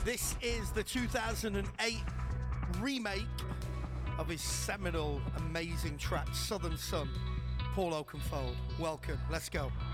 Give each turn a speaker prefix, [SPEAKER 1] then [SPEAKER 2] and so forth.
[SPEAKER 1] This is the 2008 remake of his seminal, amazing track, Southern Sun, Paul Oakenfold. Welcome, let's go.